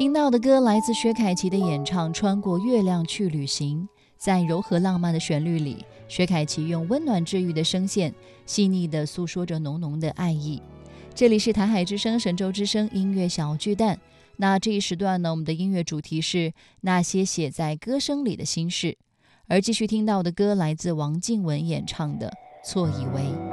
听到的歌来自薛凯琪的演唱《穿过月亮去旅行》。在柔和浪漫的旋律里，薛凯琪用温暖治愈的声线，细腻地诉说着浓浓的爱意。这里是台海之声、神州之声音乐小巨蛋。那这一时段呢，我们的音乐主题是那些写在歌声里的心事。而继续听到的歌来自王靖雯演唱的《错以为》。